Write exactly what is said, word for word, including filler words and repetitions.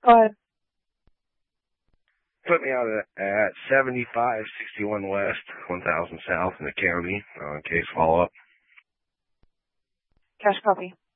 Go ahead. Put me out at, at seventy-five sixty-one West, one thousand South in the county, uh, in case follow-up. Cash copy.